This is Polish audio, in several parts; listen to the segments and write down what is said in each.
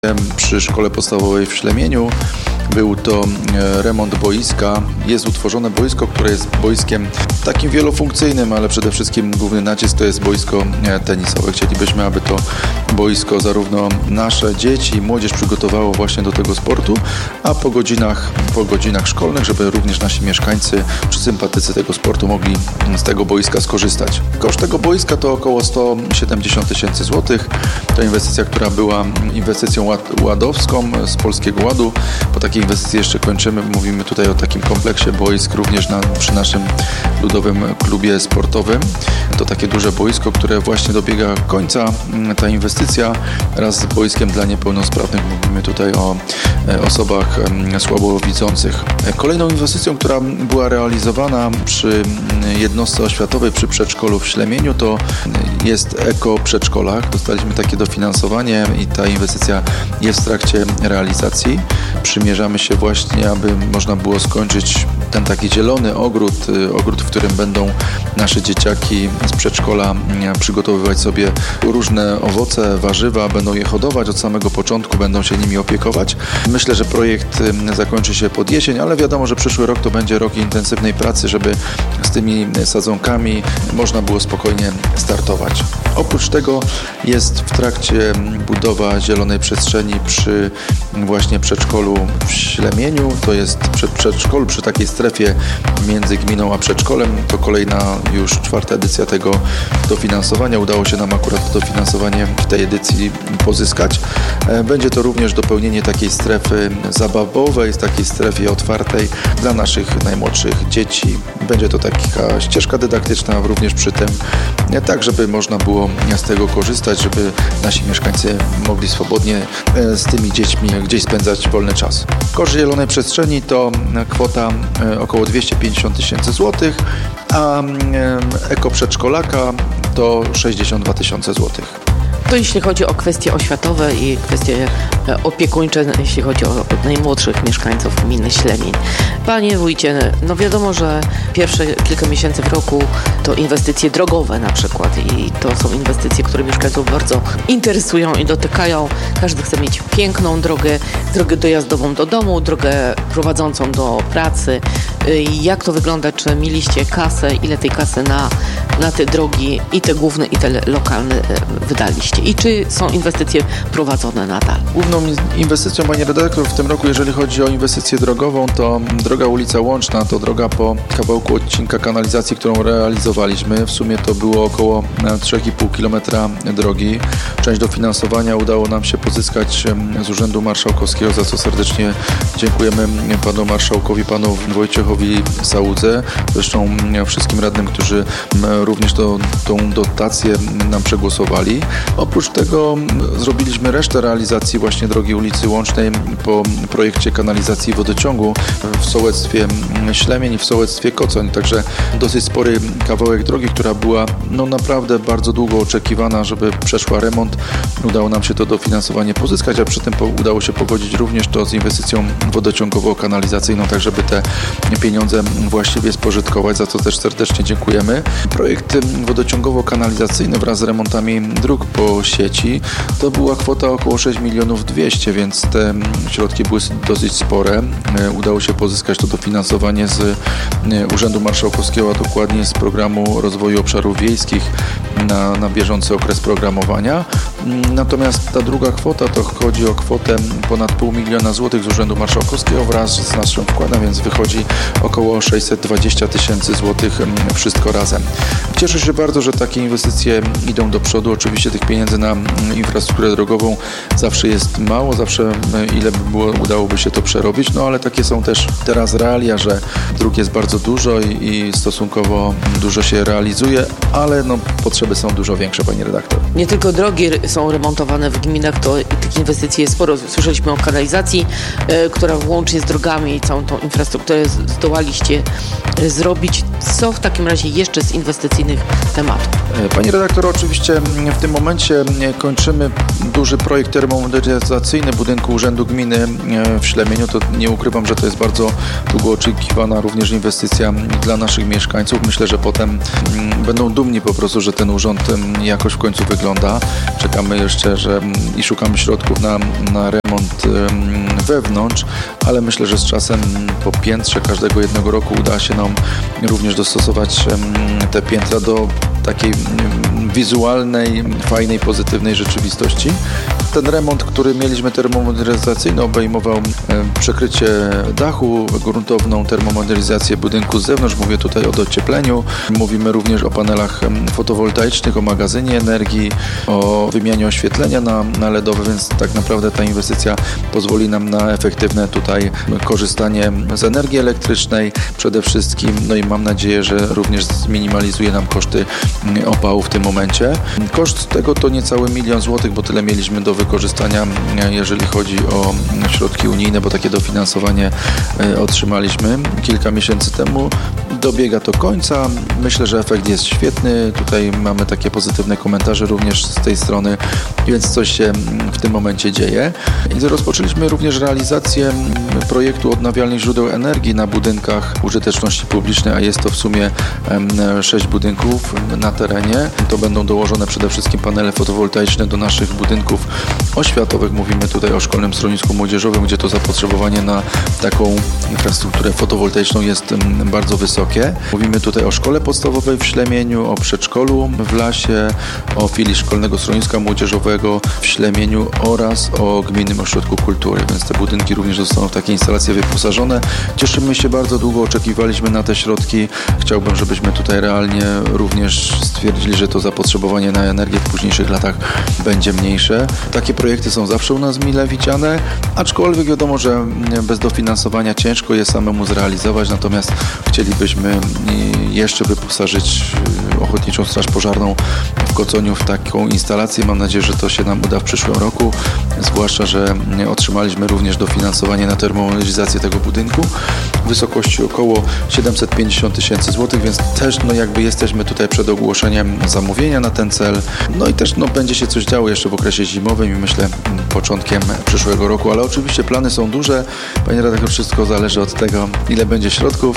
Przy szkole podstawowej w Ślemieniu. Był to remont boiska. Jest utworzone boisko, które jest boiskiem takim wielofunkcyjnym, ale przede wszystkim główny nacisk to jest boisko tenisowe. Chcielibyśmy, aby to boisko zarówno nasze dzieci i młodzież przygotowało właśnie do tego sportu, a po godzinach szkolnych, żeby również nasi mieszkańcy czy sympatycy tego sportu mogli z tego boiska skorzystać. Koszt tego boiska to około 170 000 złotych. To inwestycja, która była inwestycją ładowską z Polskiego Ładu. Po takiej inwestycji jeszcze kończymy. Mówimy tutaj o takim kompleksie boisk również przy naszym ludowym klubie sportowym. To takie duże boisko, które właśnie dobiega końca. Ta inwestycja wraz z boiskiem dla niepełnosprawnych. Mówimy tutaj o osobach słabowidzących. Kolejną inwestycją, która była realizowana przy jednostce oświatowej przy przedszkolu w Ślemieniu, to jest eko-przedszkolach. Dostaliśmy takie dofinansowanie i ta inwestycja jest w trakcie realizacji. Przymierzamy się właśnie, aby można było skończyć ten taki zielony ogród, w którym będą nasze dzieciaki z przedszkola przygotowywać sobie różne owoce, warzywa, będą je hodować od samego początku, będą się nimi opiekować. Myślę, że projekt zakończy się pod jesień, ale wiadomo, że przyszły rok to będzie rok intensywnej pracy, żeby z tymi sadzonkami można było spokojnie startować. Oprócz tego jest w trakcie budowa zielonej przestrzeni przy właśnie przedszkolu w Ślemieniu. To jest przedszkolu przy takiej strefie między gminą a przedszkolem. To kolejna już 4. edycja tego dofinansowania. Udało się nam akurat to dofinansowanie w tej edycji pozyskać. Będzie to również dopełnienie takiej strefy zabawowej, takiej strefie otwartej dla naszych najmłodszych dzieci. Będzie to taka ścieżka dydaktyczna również przy tym, tak żeby można było z tego korzystać, żeby nasi mieszkańcy mogli swobodnie z tymi dziećmi gdzieś spędzać wolny czas. Koszt zielonej przestrzeni to kwota około 250 000 złotych, a eko-przedszkolaka to 62 000 złotych. To jeśli chodzi o kwestie oświatowe i kwestie opiekuńcze, jeśli chodzi o najmłodszych mieszkańców gminy Ślemień. Panie wójcie, no wiadomo, że pierwsze kilka miesięcy w roku to inwestycje drogowe na przykład i to są inwestycje, które mieszkańców bardzo interesują i dotykają. Każdy chce mieć piękną drogę dojazdową do domu, drogę prowadzącą do pracy. Jak to wygląda? Czy mieliście kasę? Ile tej kasy na te drogi i te główne i te lokalne wydaliście? I czy są inwestycje prowadzone nadal? Główną inwestycją, pani redaktor, w tym roku, jeżeli chodzi o inwestycję drogową, to droga ulica Łączna, to droga po kawałku odcinka kanalizacji, którą realizowaliśmy. W sumie to było około 3,5 km drogi. Część dofinansowania udało nam się pozyskać z Urzędu Marszałkowskiego, za co serdecznie dziękujemy panu marszałkowi, panu Wojciechowi Sałudze, zresztą wszystkim radnym, którzy również tą dotację nam przegłosowali. Oprócz tego zrobiliśmy resztę realizacji właśnie drogi ulicy Łącznej po projekcie kanalizacji wodociągu w sołectwie Ślemień i w sołectwie Kocoń. Także dosyć spory kawałek drogi, która była naprawdę bardzo długo oczekiwana, żeby przeszła remont. Udało nam się to dofinansowanie pozyskać, a przy tym udało się pogodzić również to z inwestycją wodociągowo-kanalizacyjną, tak żeby te pieniądze właściwie spożytkować, za co też serdecznie dziękujemy. Projekt wodociągowo-kanalizacyjny wraz z remontami dróg po sieci to była kwota około 6 200 000, więc te środki były dosyć spore. Udało się pozyskać to dofinansowanie z Urzędu Marszałkowskiego, a dokładnie z Programu Rozwoju Obszarów Wiejskich na bieżący okres programowania. Natomiast ta druga kwota to chodzi o kwotę ponad 500 000 złotych z Urzędu Marszałkowskiego wraz z naszym wkładem, więc wychodzi około 620 000 złotych wszystko razem. Cieszę się bardzo, że takie inwestycje idą do przodu. Oczywiście tych pieniędzy na infrastrukturę drogową zawsze jest mało, zawsze ile by było, udałoby się to przerobić, ale takie są też teraz realia, że dróg jest bardzo dużo i stosunkowo dużo się realizuje, ale potrzeby są dużo większe, pani redaktor. Nie tylko drogi są remontowane w gminach, to tych inwestycji jest sporo. Słyszeliśmy o kanalizacji, która łącznie z drogami i całą tą infrastrukturę zdołaliście zrobić? Co w takim razie jeszcze z inwestycyjnych tematów? Pani redaktor, oczywiście w tym momencie kończymy duży projekt termomodernizacyjny budynku Urzędu Gminy w Ślemieniu. To nie ukrywam, że to jest bardzo długo oczekiwana również inwestycja dla naszych mieszkańców. Myślę, że potem będą dumni po prostu, że ten urząd jakoś w końcu wygląda. Czekamy jeszcze i szukamy środków na remont wewnątrz, ale myślę, że z czasem po piętrze każdego jednego roku uda się nam również dostosować te piętra do takiej wizualnej, fajnej, pozytywnej rzeczywistości. Ten remont, który mieliśmy termomodernizacyjny, obejmował przekrycie dachu, gruntowną termomodernizację budynku z zewnątrz. Mówię tutaj o dociepleniu. Mówimy również o panelach fotowoltaicznych, o magazynie energii, o wymianie oświetlenia na LEDowe, więc tak naprawdę ta inwestycja pozwoli nam na efektywne tutaj korzystanie z energii elektrycznej przede wszystkim. No i mam nadzieję, że również zminimalizuje nam koszty opału w tym momencie. Koszt tego to niecały 1 000 000 złotych, bo tyle mieliśmy do wykorzystania, jeżeli chodzi o środki unijne, bo takie dofinansowanie otrzymaliśmy kilka miesięcy temu. Dobiega to końca. Myślę, że efekt jest świetny. Tutaj mamy takie pozytywne komentarze również z tej strony, więc coś się w tym momencie dzieje. I rozpoczęliśmy również realizację projektu odnawialnych źródeł energii na budynkach użyteczności publicznej, a jest to w sumie 6 budynków na terenie. To będą dołożone przede wszystkim panele fotowoltaiczne do naszych budynków oświatowych. Mówimy tutaj o Szkolnym Schronisku Młodzieżowym, gdzie to zapotrzebowanie na taką infrastrukturę fotowoltaiczną jest bardzo wysokie. Mówimy tutaj o szkole podstawowej w Ślemieniu, o przedszkolu w Lasie, o filii Szkolnego Schroniska Młodzieżowego w Ślemieniu oraz o Gminnym Ośrodku Kultury, więc te budynki również zostaną w takie instalacje wyposażone. Cieszymy się, bardzo długo oczekiwaliśmy na te środki. Chciałbym, żebyśmy tutaj realnie również stwierdzili, że to zapotrzebowanie na energię w późniejszych latach będzie mniejsze. Takie projekty są zawsze u nas mile widziane, aczkolwiek wiadomo, że bez dofinansowania ciężko je samemu zrealizować, natomiast chcielibyśmy jeszcze wyposażyć Ochotniczą Straż Pożarną w Koconiu w taką instalację. Mam nadzieję, że to się nam uda w przyszłym roku, zwłaszcza, że otrzymaliśmy również dofinansowanie na termomodernizację tego budynku w wysokości około 750 000 złotych, więc też jakby jesteśmy tutaj przed ogłoszeniem zamówienia na ten cel. No i też będzie się coś działo jeszcze w okresie zimowym i myślę początkiem przyszłego roku, ale oczywiście plany są duże. Panie redaktor, wszystko zależy od tego, ile będzie środków.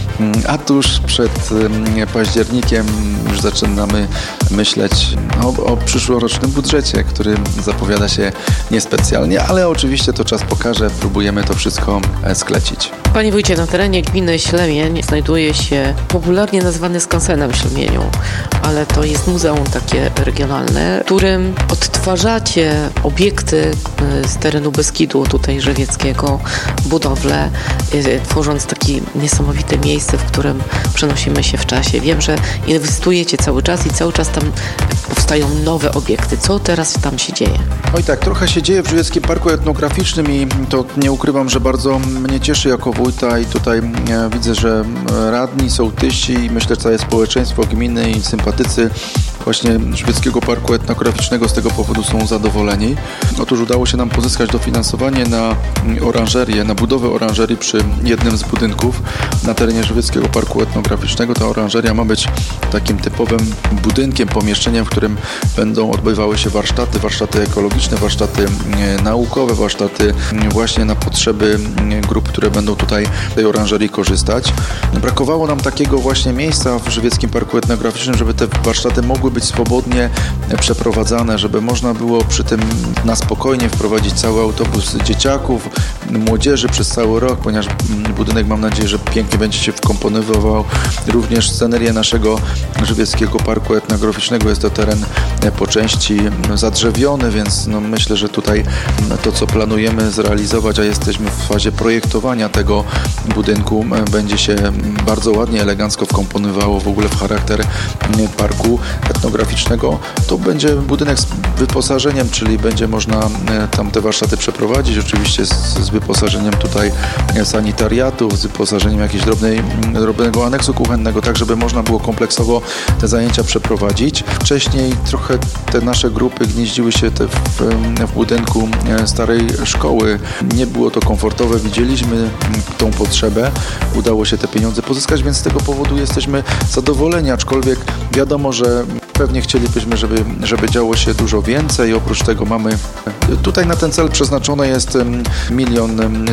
A tuż przed październikiem już zaczynamy myśleć o przyszłorocznym budżecie, który zapowiada się niespecjalnie, ale oczywiście to czas pokaże, próbujemy to wszystko sklecić. Panie wójcie, na terenie gminy Ślemień znajduje się popularnie nazwany skansenem w Ślemieniu, ale to jest muzeum takie regionalne, w którym odtwarzacie obiekty z terenu Beskidu, tutaj żywieckiego, budowle, tworząc takie niesamowite miejsce, w którym przenosimy się w czasie. Wiem, że inwestujecie cały czas i cały czas tam powstają nowe obiekty. Co teraz tam się dzieje? Oj tak, trochę się dzieje w Żywieckim Parku Etnograficznym i to nie ukrywam, że bardzo mnie cieszy jako wójta i tutaj widzę, że radni, sołtysi i myślę całe społeczeństwo gminy i sympatycy właśnie Żywieckiego Parku Etnograficznego z tego powodu są zadowoleni. Otóż udało się nam pozyskać dofinansowanie na oranżerię, na budowę oranżerii przy jednym z budynków na terenie Żywieckiego Parku Etnograficznego. Ta oranżeria ma być takim typowym budynkiem, pomieszczeniem, w którym będą odbywały się warsztaty ekologiczne, warsztaty naukowe, warsztaty właśnie na potrzeby grup, które będą tutaj z tej oranżerii korzystać. Brakowało nam takiego właśnie miejsca w Żywieckim Parku Etnograficznym, żeby te warsztaty mogły być swobodnie przeprowadzane, żeby można było przy tym na spokojnie wprowadzić cały autobus dzieciaków, młodzieży przez cały rok, ponieważ budynek, mam nadzieję, że pięknie będzie się wkomponowywał. Również scenerię naszego Żywieckiego Parku Etnograficznego. Jest to teren po części zadrzewiony, więc myślę, że tutaj to, co planujemy zrealizować, a jesteśmy w fazie projektowania tego budynku, będzie się bardzo ładnie, elegancko wkomponowywało w ogóle w charakter parku. etnograficznego. To będzie budynek z wyposażeniem, czyli będzie można tam te warsztaty przeprowadzić, oczywiście z wyposażeniem tutaj sanitariatów, z wyposażeniem jakiegoś drobnego aneksu kuchennego, tak żeby można było kompleksowo te zajęcia przeprowadzić. Wcześniej trochę te nasze grupy gnieździły się w budynku starej szkoły. Nie było to komfortowe, widzieliśmy tą potrzebę, udało się te pieniądze pozyskać, więc z tego powodu jesteśmy zadowoleni, aczkolwiek wiadomo, że pewnie chcielibyśmy, żeby działo się dużo więcej. Oprócz tego mamy tutaj na ten cel przeznaczone jest 1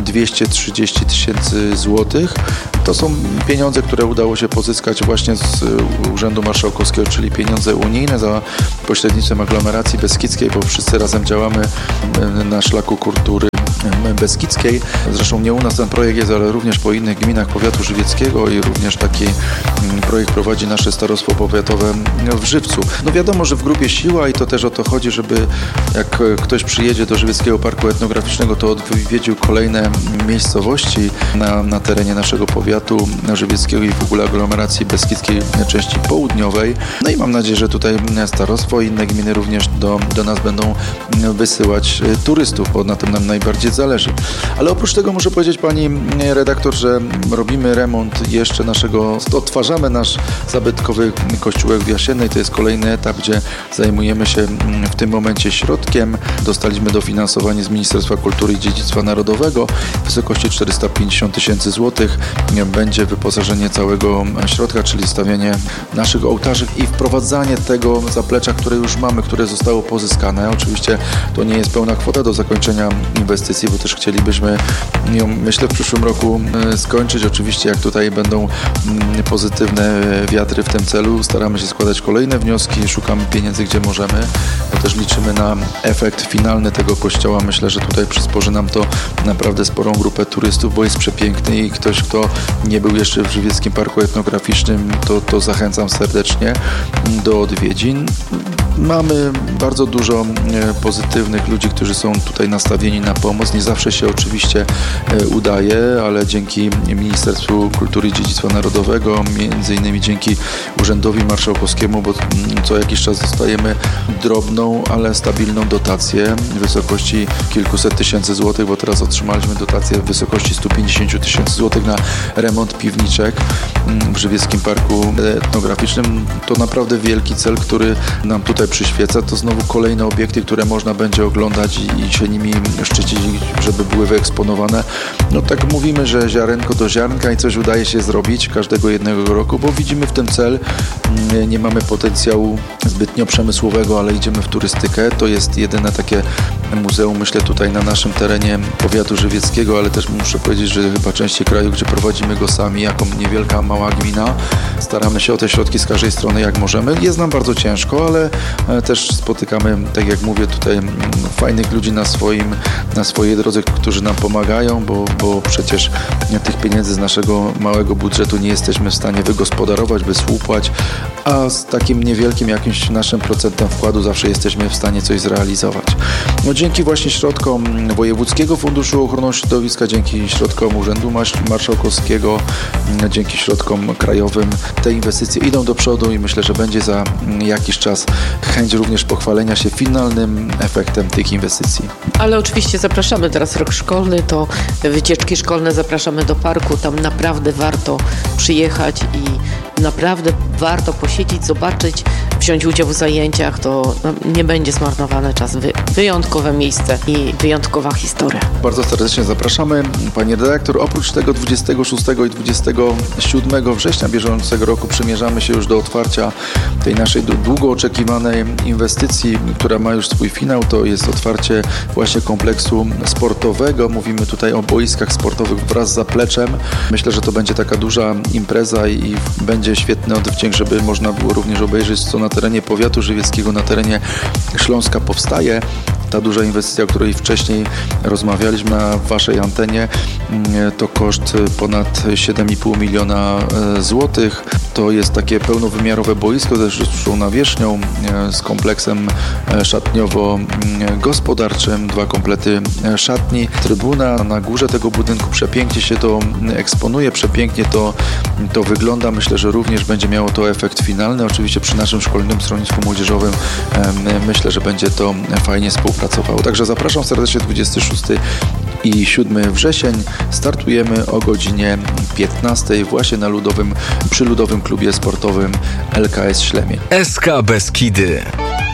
230 000 złotych. To są pieniądze, które udało się pozyskać właśnie z Urzędu Marszałkowskiego, czyli pieniądze unijne za pośrednictwem aglomeracji beskidzkiej, bo wszyscy razem działamy na szlaku kultury beskidzkiej. Zresztą nie u nas ten projekt jest, ale również po innych gminach powiatu żywieckiego i również taki projekt prowadzi nasze starostwo powiatowe w Żywcu. No wiadomo, że w grupie siła i to też o to chodzi, żeby jak ktoś przyjedzie do Żywieckiego Parku Etnograficznego, to odwiedził kolejne miejscowości na terenie naszego powiatu żywieckiego i w ogóle aglomeracji beskidzkiej części południowej. No i mam nadzieję, że tutaj starostwo i inne gminy również do nas będą wysyłać turystów, bo na tym nam najbardziej zależy. Ale oprócz tego muszę powiedzieć pani redaktor, że robimy remont jeszcze odtwarzamy nasz zabytkowy kościółek w Jasiennej. To jest kolejny etap, gdzie zajmujemy się w tym momencie środkiem. Dostaliśmy dofinansowanie z Ministerstwa Kultury i Dziedzictwa Narodowego w wysokości 450 000 złotych. Będzie wyposażenie całego środka, czyli stawianie naszych ołtarzy i wprowadzanie tego zaplecza, które już mamy, które zostało pozyskane. Oczywiście to nie jest pełna kwota do zakończenia inwestycji, bo też chcielibyśmy ją, myślę, w przyszłym roku skończyć. Oczywiście jak tutaj będą pozytywne wiatry w tym celu, staramy się składać kolejne wnioski, szukamy pieniędzy, gdzie możemy, bo też liczymy na efekt finalny tego kościoła. Myślę, że tutaj przysporzy nam to naprawdę sporą grupę turystów, bo jest przepiękny i ktoś, kto nie był jeszcze w Żywieckim Parku Etnograficznym, to zachęcam serdecznie do odwiedzin. Mamy bardzo dużo pozytywnych ludzi, którzy są tutaj nastawieni na pomoc. Nie zawsze się oczywiście udaje, ale dzięki Ministerstwu Kultury i Dziedzictwa Narodowego, między innymi dzięki Urzędowi Marszałkowskiemu, bo co jakiś czas dostajemy drobną, ale stabilną dotację w wysokości kilkuset tysięcy złotych, bo teraz otrzymaliśmy dotację w wysokości 150 000 złotych na remont piwniczek w Żywieckim Parku Etnograficznym. To naprawdę wielki cel, który nam tutaj przyświeca. To znowu kolejne obiekty, które można będzie oglądać i się nimi szczycić, żeby były wyeksponowane. No tak mówimy, że ziarenko do ziarnka i coś udaje się zrobić każdego jednego roku, bo widzimy w tym cel. Nie mamy potencjału zbytnio przemysłowego, ale idziemy w turystykę. To jest jedyne takie muzeum, myślę, tutaj na naszym terenie powiatu żywieckiego, ale też muszę powiedzieć, że chyba części kraju, gdzie prowadzimy go sami, jako niewielka, mała gmina. Staramy się o te środki z każdej strony, jak możemy. Jest nam bardzo ciężko, ale też spotykamy, tak jak mówię, tutaj fajnych ludzi na swojej drodze, którzy nam pomagają, bo przecież tych pieniędzy z naszego małego budżetu nie jesteśmy w stanie wygospodarować, wysłupać, a z takim niewielkim jakimś naszym procentem wkładu zawsze jesteśmy w stanie coś zrealizować. No, dzięki właśnie środkom Wojewódzkiego Funduszu Ochrony Środowiska, dzięki środkom Urzędu Marszałkowskiego, dzięki środkom krajowym te inwestycje idą do przodu i myślę, że będzie za jakiś czas chęć również pochwalenia się finalnym efektem tych inwestycji. Ale oczywiście zapraszamy, teraz rok szkolny, to wycieczki szkolne, zapraszamy do parku, tam naprawdę warto przyjechać i naprawdę warto posiedzieć, zobaczyć, wziąć udział w zajęciach, to nie będzie zmarnowany czas. Wyjątkowe miejsce i wyjątkowa historia. Bardzo serdecznie zapraszamy. Pani redaktor, oprócz tego 26 i 27 września bieżącego roku przymierzamy się już do otwarcia tej naszej długo oczekiwanej inwestycji, która ma już swój finał. To jest otwarcie właśnie kompleksu sportowego. Mówimy tutaj o boiskach sportowych wraz z zapleczem. Myślę, że to będzie taka duża impreza i będzie świetny oddźwięk, żeby można było również obejrzeć, co na terenie powiatu żywieckiego, na terenie Śląska powstaje. Ta duża inwestycja, o której wcześniej rozmawialiśmy na waszej antenie, to koszt ponad 7,5 miliona złotych. To jest takie pełnowymiarowe boisko ze sztuczną nawierzchnią, z kompleksem szatniowo-gospodarczym, 2 komplety szatni, trybuna na górze tego budynku. Przepięknie się to eksponuje, przepięknie to wygląda. Myślę, że również będzie miało to efekt finalny. Oczywiście przy naszym szkolnym schronisku młodzieżowym myślę, że będzie to fajnie współpracowało. Także zapraszam serdecznie 26 i 7 wrzesień. Startujemy o godzinie 15 właśnie przy Ludowym Klubie Sportowym LKS Ślemień. SK Beskidy.